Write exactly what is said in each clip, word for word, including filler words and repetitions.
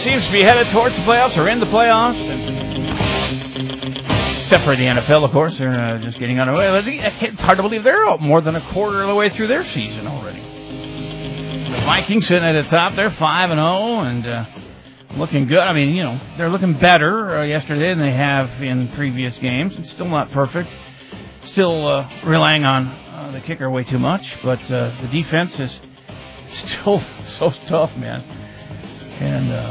seems to be headed towards the playoffs or in the playoffs. Except for the N F L, of course. They're uh, just getting underway. It's hard to believe they're more than a quarter of the way through their season already. The Vikings sitting at the top. They're five and oh and uh, looking good. I mean, you know, they're looking better uh, yesterday than they have in previous games. It's still not perfect. Still uh, relying on uh, the kicker way too much. But uh, the defense is still so tough, man. And uh,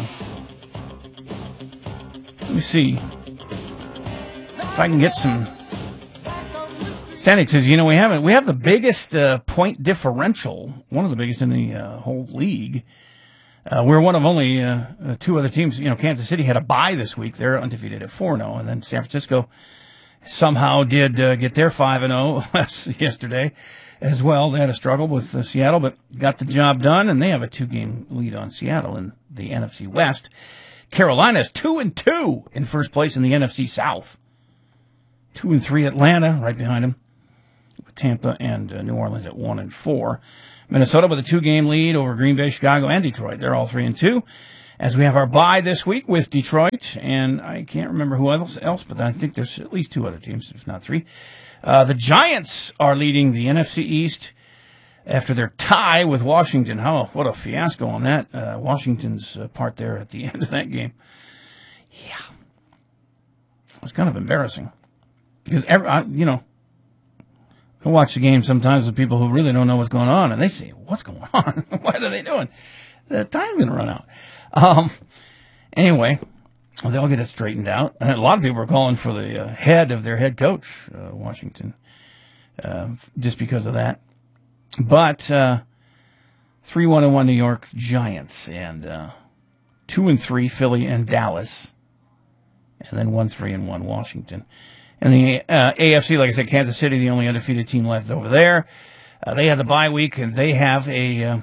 let me see if I can get some standings. Because, you know, we haven't we have the biggest uh, point differential, one of the biggest in the uh, whole league. Uh, we're one of only uh, uh, two other teams. You know, Kansas City had a bye this week; they're undefeated at four and zero, and then San Francisco somehow did uh, get their five and zero yesterday as well. They had a struggle with uh, Seattle, but got the job done, and they have a two-game lead on Seattle in the N F C West. Carolina's two and two in first place in the N F C South. Two and three Atlanta right behind them, with Tampa and uh, New Orleans at one and four. Minnesota with a two-game lead over Green Bay, Chicago, and Detroit. They're all three and two. As we have our bye this week with Detroit, and I can't remember who else, else but I think there's at least two other teams, if not three. Uh, the Giants are leading the N F C East after their tie with Washington. Oh, what a fiasco on that. Uh, Washington's uh, part there at the end of that game. Yeah. It was kind of embarrassing. Because, every, I, you know, I watch the game sometimes with people who really don't know what's going on, and they say, what's going on? What are they doing? The time's going to run out. Um, anyway, they'll get it straightened out. And a lot of people are calling for the uh, head of their head coach, uh, Washington, uh, just because of that. But uh, three one and one New York Giants, and uh, two and three Philly and Dallas, and then one three and one Washington. And the uh, A F C, like I said, Kansas City, the only undefeated team left over there. Uh, they had the bye week, and they have a uh,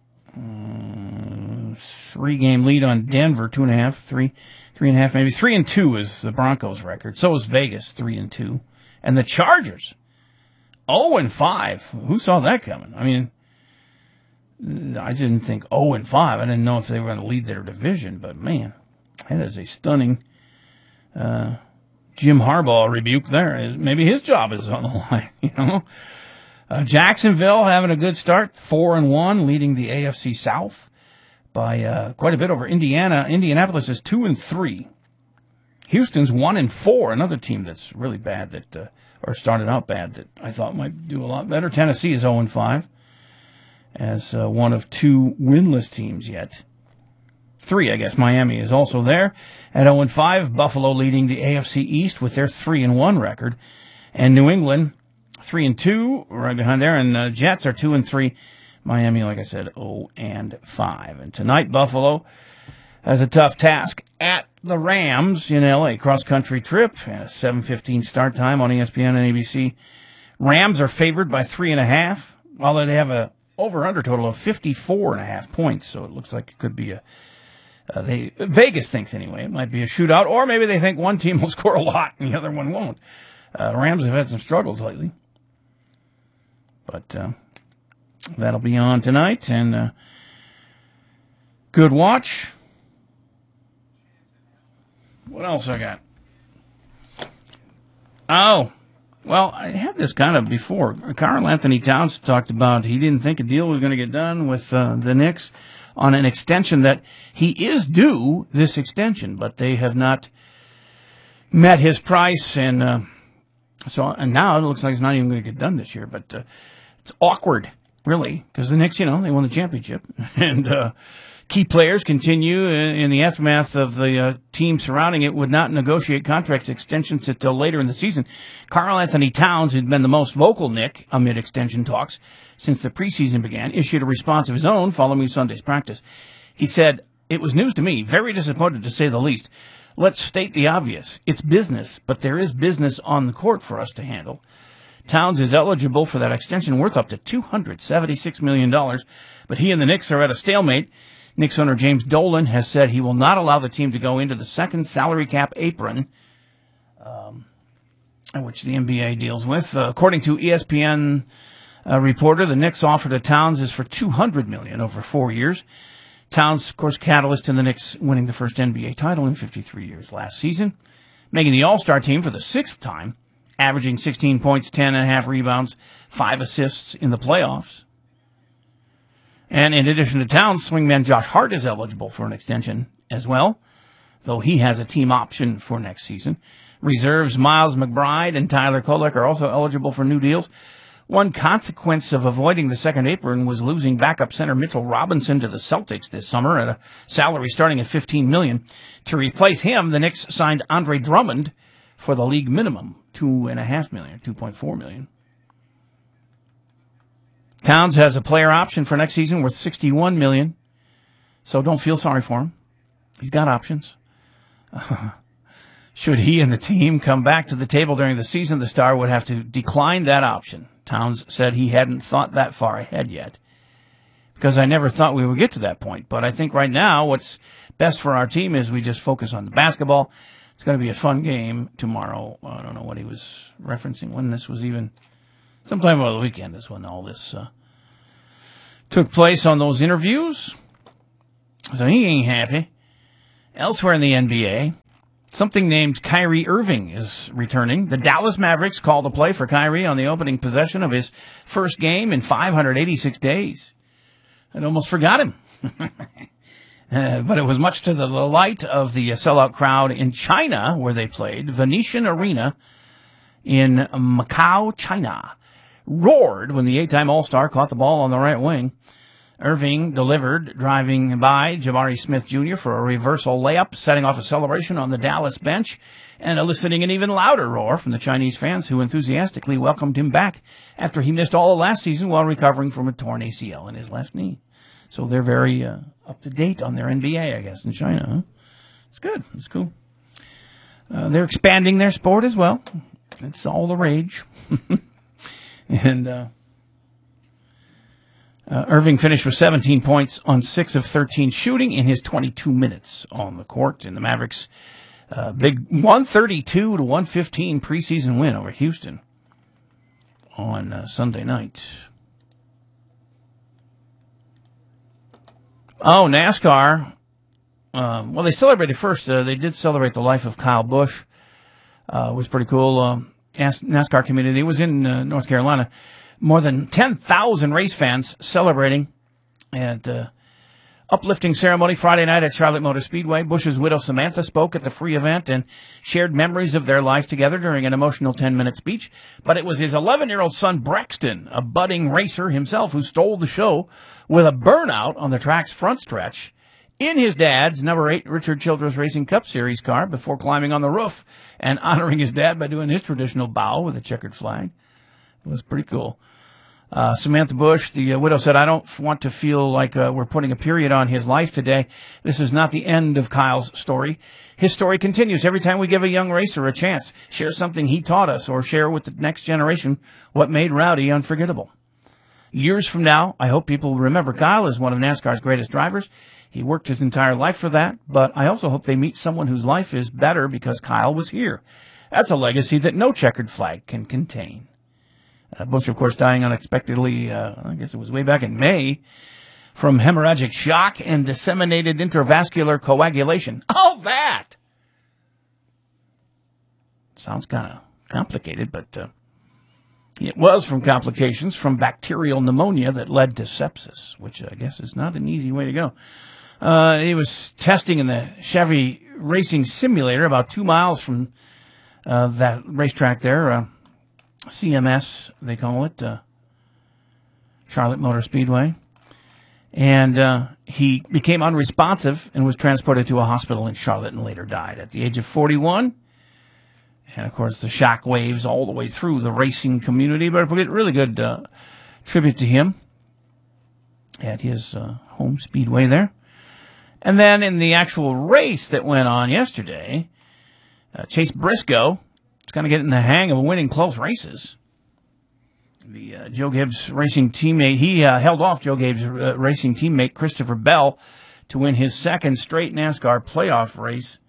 um, three-game lead on Denver, two and a half, three, three and a half, maybe three and two is the Broncos' record. So is Vegas, three and two, and the Chargers, zero and five. Who saw that coming? I mean, I didn't think zero and five. I didn't know if they were going to lead their division, but man, that is a stunning. Uh, Jim Harbaugh rebuke there. Maybe his job is on the line, you know. Uh, Jacksonville having a good start, four and one, leading the A F C South by uh, quite a bit over Indiana. Indianapolis is two and three. Houston's one and four, another team that's really bad that, uh, or started out bad that I thought might do a lot better. Tennessee is zero and five, as uh, one of two winless teams yet. Three, I guess. Miami is also there at zero and five. Buffalo leading the A F C East with their three and one record. And New England, three and two, right behind there. And uh, Jets are two and three. Miami, like I said, zero and five. And tonight, Buffalo has a tough task at the Rams in L A. Cross-country trip and a seven fifteen start time on E S P N and A B C. Rams are favored by three and a half, although they have a over-under total of fifty-four and a half points. So it looks like it could be a Uh, they Vegas thinks anyway it might be a shootout, or maybe they think one team will score a lot and the other one won't. Uh, Rams have had some struggles lately, but uh, that'll be on tonight, and uh, good watch. What else I got? Oh, well, I had this kind of before. Karl Anthony Towns talked about he didn't think a deal was going to get done with uh, the Knicks on an extension that he is due this extension, but they have not met his price, and uh, so and now it looks like it's not even going to get done this year. But uh, it's awkward, really, because the Knicks, you know, they won the championship, and uh, key players continue in, in the aftermath of the uh, team surrounding it would not negotiate contract extensions until later in the season. Karl Anthony Towns, who'd been the most vocal Knick amid extension talks since the preseason began, issued a response of his own following Sunday's practice. He said, "It was news to me, very disappointed to say the least. Let's state the obvious. It's business, but there is business on the court for us to handle. Towns is eligible for that extension worth up to two hundred seventy-six million dollars, but he and the Knicks are at a stalemate. Knicks owner James Dolan has said he will not allow the team to go into the second salary cap apron, um, which the N B A deals with. Uh, according to E S P N uh, reporter, the Knicks offer to Towns is for two hundred million dollars over four years. Towns, of course, catalyst in the Knicks winning the first N B A title in fifty-three years last season, making the All-Star team for the sixth time, averaging sixteen points, ten and a half rebounds, five assists in the playoffs. And in addition to Towns, swingman Josh Hart is eligible for an extension as well, though he has a team option for next season. Reserves Miles McBride and Tyler Kolek are also eligible for new deals. One consequence of avoiding the second apron was losing backup center Mitchell Robinson to the Celtics this summer at a salary starting at fifteen million dollars. To replace him, the Knicks signed Andre Drummond for the league minimum, two point five million dollars, two point four million dollars. Towns has a player option for next season worth sixty-one million dollars, so don't feel sorry for him. He's got options. Uh, should he and the team come back to the table during the season, the star would have to decline that option. Towns said he hadn't thought that far ahead yet, because I never thought we would get to that point. But I think right now what's best for our team is we just focus on the basketball. It's going to be a fun game tomorrow. I don't know what he was referencing, when this was even, sometime over the weekend is when all this uh, took place on those interviews. So he ain't happy. Elsewhere in the N B A, something named Kyrie Irving is returning. The Dallas Mavericks called a play for Kyrie on the opening possession of his first game in five hundred eighty-six days. I'd almost forgot him. uh, but it was much to the delight of the sellout crowd in China, where they played. Venetian Arena in Macau, China, roared when the eight-time All-Star caught the ball on the right wing. Irving delivered, driving by Jabari Smith Junior for a reversal layup, setting off a celebration on the Dallas bench and eliciting an even louder roar from the Chinese fans, who enthusiastically welcomed him back after he missed all of last season while recovering from a torn A C L in his left knee. So they're very uh, up-to-date on their N B A, I guess, in China. Huh? It's good. It's cool. Uh, they're expanding their sport as well. It's all the rage. and... uh Uh, Irving finished with seventeen points on six of thirteen shooting in his twenty-two minutes on the court. And the Mavericks, uh, big one thirty-two to one fifteen preseason win over Houston on uh, Sunday night. Oh, NASCAR. Uh, well, they celebrated first. Uh, they did celebrate the life of Kyle Busch. Uh, it was pretty cool. Uh, NASCAR community. It was in uh, North Carolina. More than ten thousand race fans celebrating at uh, uplifting ceremony Friday night at Charlotte Motor Speedway. Bush's widow Samantha spoke at the free event and shared memories of their life together during an emotional ten-minute speech. But it was his eleven-year-old son Braxton, a budding racer himself, who stole the show with a burnout on the track's front stretch in his dad's number eight Richard Childress Racing Cup Series car before climbing on the roof and honoring his dad by doing his traditional bow with a checkered flag. It was pretty cool. Uh, Samantha Bush, the uh, widow, said, "I don't want to feel like uh, we're putting a period on his life today. This is not the end of Kyle's story. His story continues every time we give a young racer a chance, share something he taught us, or share with the next generation what made Rowdy unforgettable. Years from now, I hope people remember Kyle as one of NASCAR's greatest drivers. He worked his entire life for that, but I also hope they meet someone whose life is better because Kyle was here. That's a legacy that no checkered flag can contain." Uh, Bush, of course, dying unexpectedly, uh, I guess it was way back in May, from hemorrhagic shock and disseminated intravascular coagulation. All that! Sounds kind of complicated, but uh, it was from complications from bacterial pneumonia that led to sepsis, which I guess is not an easy way to go. Uh, he was testing in the Chevy Racing Simulator about two miles from uh, that racetrack there, uh, C M S, they call it, uh, Charlotte Motor Speedway. And uh, he became unresponsive and was transported to a hospital in Charlotte and later died at the age of forty-one. And, of course, the shock waves all the way through the racing community. But a really good uh, tribute to him at his uh, home speedway there. And then in the actual race that went on yesterday, uh, Chase Briscoe, it's going to get in the hang of winning close races. The uh, Joe Gibbs racing teammate, he uh, held off Joe Gibbs uh, racing teammate Christopher Bell to win his second straight NASCAR playoff race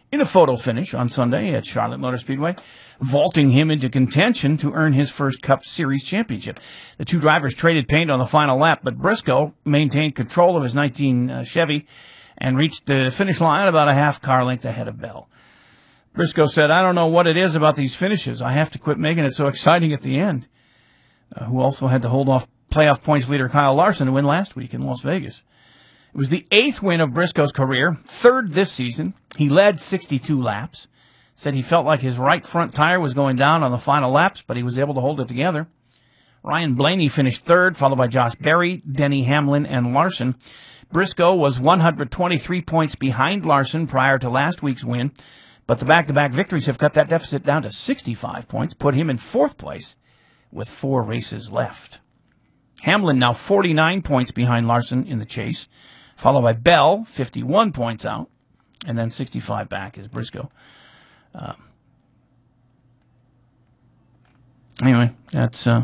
in a photo finish on Sunday at Charlotte Motor Speedway, vaulting him into contention to earn his first Cup Series championship. The two drivers traded paint on the final lap, but Briscoe maintained control of his nineteen uh, Chevy and reached the finish line about a half car length ahead of Bell. Briscoe said, "I don't know what it is about these finishes. I have to quit making it so exciting at the end," uh, who also had to hold off playoff points leader Kyle Larson to win last week in Las Vegas. It was the eighth win of Briscoe's career, third this season. He led sixty-two laps. Said he felt like his right front tire was going down on the final laps, but he was able to hold it together. Ryan Blaney finished third, followed by Josh Berry, Denny Hamlin, and Larson. Briscoe was one hundred twenty-three points behind Larson prior to last week's win, but the back-to-back victories have cut that deficit down to sixty-five points, put him in fourth place with four races left. Hamlin now forty-nine points behind Larson in the chase, followed by Bell, fifty-one points out, and then sixty-five back is Briscoe. Uh, anyway, that's... Uh,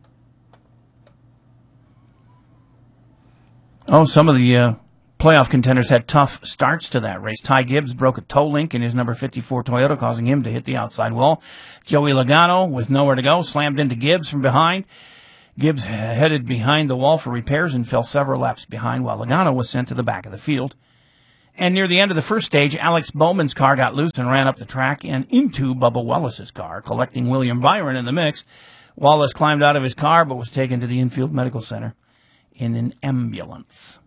oh, some of the uh, playoff contenders had tough starts to that race. Ty Gibbs broke a toe link in his number fifty-four Toyota, causing him to hit the outside wall. Joey Logano, with nowhere to go, slammed into Gibbs from behind. Gibbs headed behind the wall for repairs and fell several laps behind, while Logano was sent to the back of the field. And near the end of the first stage, Alex Bowman's car got loose and ran up the track and into Bubba Wallace's car, collecting William Byron in the mix. Wallace climbed out of his car but was taken to the infield medical center in an ambulance.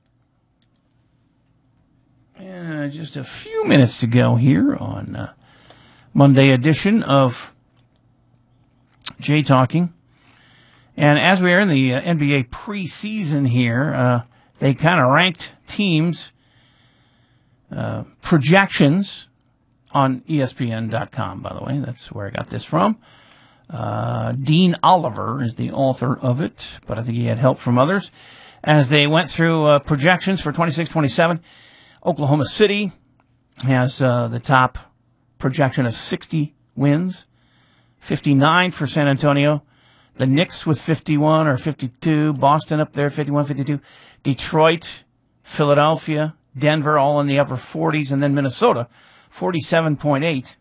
And just a few minutes to go here on uh, Monday edition of Jay Talking. And as we are in the uh, N B A preseason here, uh, they kind of ranked teams' uh, projections on E S P N dot com, by the way. That's where I got this from. Uh, Dean Oliver is the author of it, but I think he had help from others. As they went through uh, projections for twenty-six twenty-seven, Oklahoma City has uh, the top projection of sixty wins, fifty-nine for San Antonio. The Knicks with fifty-one or fifty-two. Boston up there, fifty-one, fifty-two. Detroit, Philadelphia, Denver, all in the upper forties. And then Minnesota, forty-seven point eight.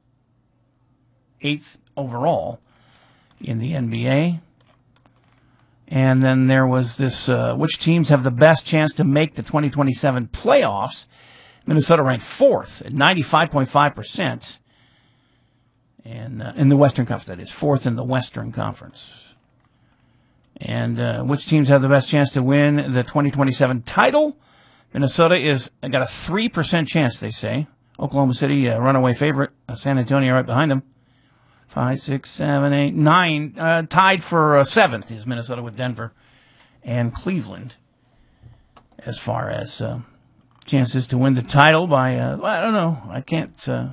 Eighth overall in the N B A. And then there was this, uh, which teams have the best chance to make the twenty twenty-seven playoffs? Minnesota ranked fourth at ninety-five point five percent. And uh, in the Western Conference, that is, fourth in the Western Conference. And uh, which teams have the best chance to win the twenty twenty-seven title? Minnesota is got a three percent chance, they say. Oklahoma City, a runaway favorite. Uh, San Antonio right behind them. Five, six, seven, eight, nine. Uh, tied for uh, seventh is Minnesota with Denver and Cleveland as far as uh, chances to win the title by, uh, I don't know, I can't... Uh,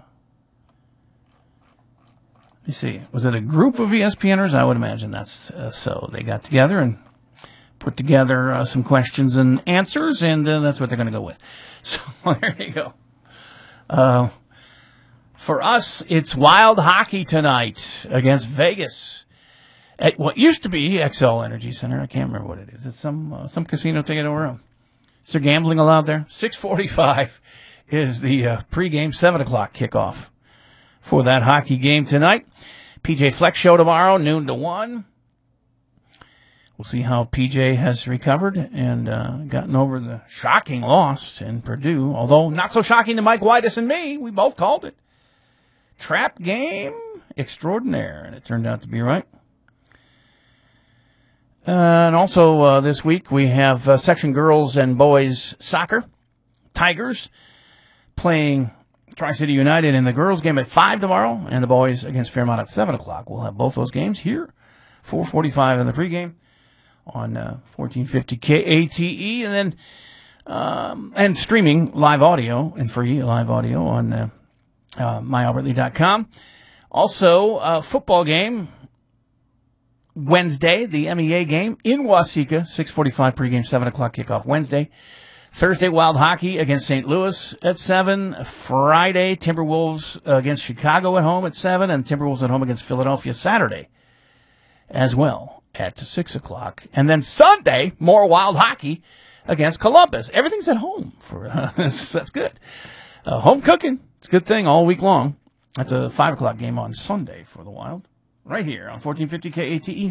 Let me see. Was it a group of ESPNers? I would imagine that's uh, so. They got together and put together uh, some questions and answers, and uh, that's what they're going to go with. So there you go. Uh, for us, it's Wild Hockey tonight against Vegas at what used to be X L Energy Center. I can't remember what it is. It's some uh, some casino taking over. Is there gambling allowed there? six forty-five is the uh, pregame seven o'clock kickoff for that hockey game tonight. P J Flex show tomorrow, noon to one. We'll see how P J has recovered and uh, gotten over the shocking loss in Purdue. Although not so shocking to Mike Whitus and me. We both called it. Trap game extraordinaire, and it turned out to be right. Uh, and also uh, this week we have uh, section girls and boys soccer. Tigers playing Tri-City United in the girls game at five tomorrow, and the boys against Fairmont at seven o'clock. We'll have both those games here, four forty-five in the pregame on uh, fourteen fifty K A T E, and then um, and streaming live audio and free live audio on uh, uh, my albert lee dot com. Also, uh, football game Wednesday, the M E A game in Waseca, six forty-five pregame, seven o'clock kickoff Wednesday. Thursday, Wild Hockey against Saint Louis at seven. Friday, Timberwolves against Chicago at home at seven. And Timberwolves at home against Philadelphia Saturday as well at six o'clock. And then Sunday, more Wild Hockey against Columbus. Everything's at home. for uh, That's good. Uh, home cooking. It's a good thing all week long. That's a five o'clock game on Sunday for the Wild. Right here on fourteen fifty K A T E.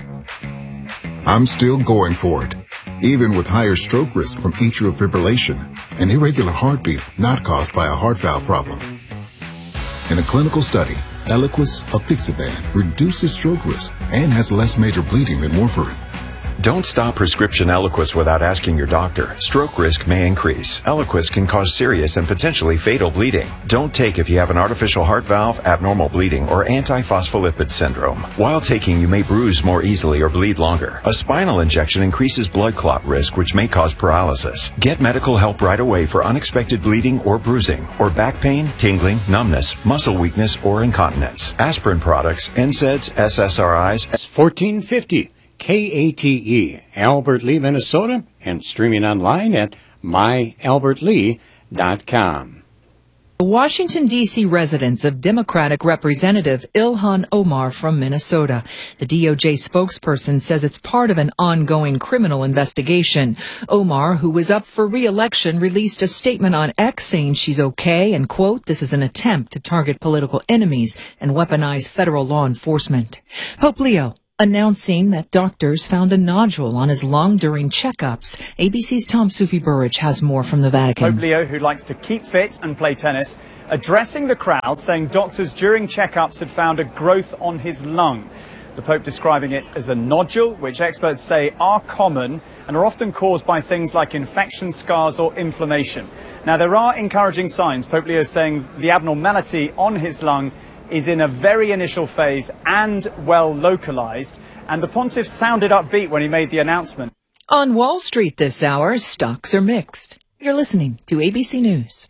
I'm still going for it, even with higher stroke risk from atrial fibrillation, an irregular heartbeat not caused by a heart valve problem. In a clinical study, Eliquis, apixaban, reduces stroke risk and has less major bleeding than warfarin. Don't stop prescription Eliquis without asking your doctor. Stroke risk may increase. Eliquis can cause serious and potentially fatal bleeding. Don't take if you have an artificial heart valve, abnormal bleeding, or antiphospholipid syndrome. While taking, you may bruise more easily or bleed longer. A spinal injection increases blood clot risk, which may cause paralysis. Get medical help right away for unexpected bleeding or bruising, or back pain, tingling, numbness, muscle weakness, or incontinence. Aspirin products, N SAIDs, S S R Is. fourteen fifty. K A T E, Albert Lea, Minnesota, and streaming online at my albert lee dot com. The Washington, D C residence of Democratic Representative Ilhan Omar from Minnesota. The D O J spokesperson says it's part of an ongoing criminal investigation. Omar, who was up for re-election, released a statement on X saying she's okay and, quote, this is an attempt to target political enemies and weaponize federal law enforcement. Pope Leo announcing that doctors found a nodule on his lung during checkups. A B C's Tom Sufi Burridge has more from the Vatican. Pope Leo, who likes to keep fit and play tennis, addressing the crowd, saying doctors during checkups had found a growth on his lung. The Pope describing it as a nodule, which experts say are common and are often caused by things like infection, scars or inflammation. Now, there are encouraging signs. Pope Leo is saying the abnormality on his lung is in a very initial phase and well localized, and the pontiff sounded upbeat when he made the announcement. On Wall Street this hour, stocks are mixed. You're listening to A B C News.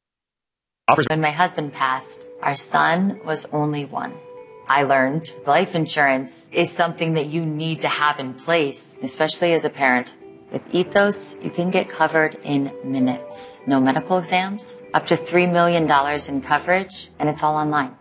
When my husband passed, our son was only one. I learned life insurance is something that you need to have in place, especially as a parent. With Ethos, you can get covered in minutes. No medical exams, up to three million dollars in coverage, and it's all online.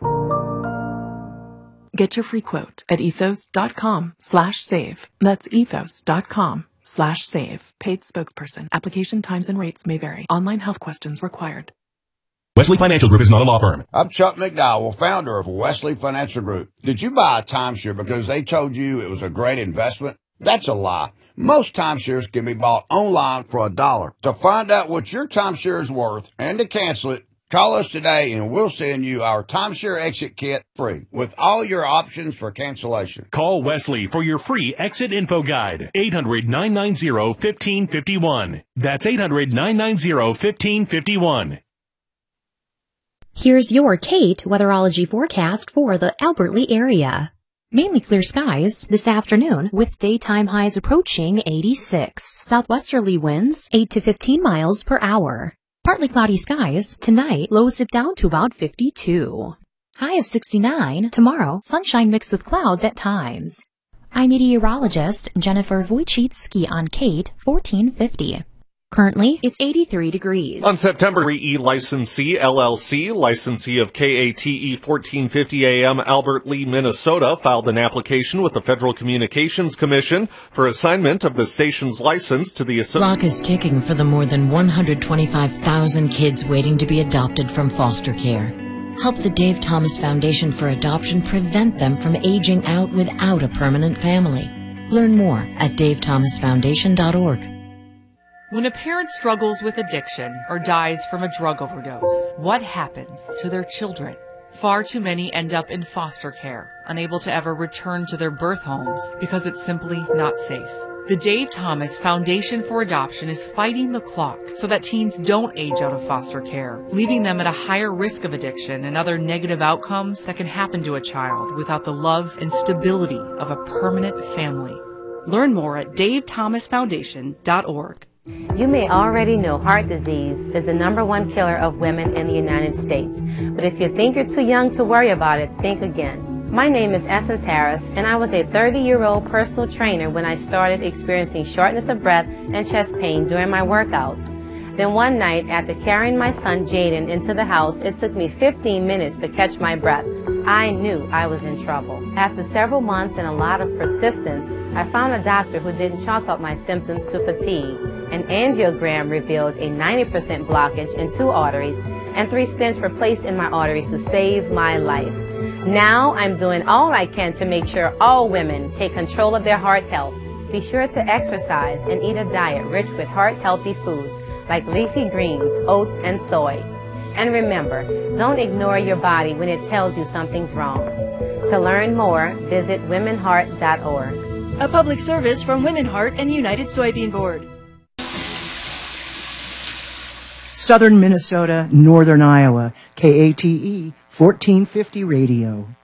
Get your free quote at ethos.com slash save. That's ethos.com slash save. Paid spokesperson. Application times and rates may vary. Online health questions required. Wesley Financial Group is not a law firm. I'm Chuck McDowell, founder of Wesley Financial Group. Did you buy a timeshare because they told you it was a great investment? That's a lie. Most timeshares can be bought online for a dollar. To find out what your timeshare is worth and to cancel it, call us today and we'll send you our timeshare exit kit free with all your options for cancellation. Call Wesley for your free exit info guide. eight hundred, nine nine zero, one five five one. That's eight hundred, nine nine zero, one five five one. Here's your Kate weatherology forecast for the Albert Lea area. Mainly clear skies this afternoon with daytime highs approaching eighty-six. Southwesterly winds eight to fifteen miles per hour. Partly cloudy skies tonight, lows dip down to about fifty-two. High of sixty-nine tomorrow, sunshine mixed with clouds at times. I'm meteorologist Jennifer Wojcicki on Kate fourteen fifty. Currently, it's eighty-three degrees. On September, E Licensee L L C, licensee of K A T E fourteen fifty A M Albert Lea, Minnesota, filed an application with the Federal Communications Commission for assignment of the station's license to the association. Clock is ticking for the more than one hundred twenty-five thousand kids waiting to be adopted from foster care. Help the Dave Thomas Foundation for Adoption prevent them from aging out without a permanent family. Learn more at dave thomas foundation dot org. When a parent struggles with addiction or dies from a drug overdose, what happens to their children? Far too many end up in foster care, unable to ever return to their birth homes because it's simply not safe. The Dave Thomas Foundation for Adoption is fighting the clock so that teens don't age out of foster care, leaving them at a higher risk of addiction and other negative outcomes that can happen to a child without the love and stability of a permanent family. Learn more at dave thomas foundation dot org. You may already know heart disease is the number one killer of women in the United States. But if you think you're too young to worry about it, think again. My name is Essence Harris, and I was a thirty-year-old personal trainer when I started experiencing shortness of breath and chest pain during my workouts. Then one night, after carrying my son Jaden into the house, it took me fifteen minutes to catch my breath. I knew I was in trouble. After several months and a lot of persistence, I found a doctor who didn't chalk up my symptoms to fatigue. An angiogram revealed a ninety percent blockage in two arteries, and three stents were placed in my arteries to save my life. Now I'm doing all I can to make sure all women take control of their heart health. Be sure to exercise and eat a diet rich with heart-healthy foods like leafy greens, oats, and soy. And remember, don't ignore your body when it tells you something's wrong. To learn more, visit women heart dot org. A public service from Women Heart and United Soybean Board. Southern Minnesota, Northern Iowa, K A T E fourteen fifty Radio.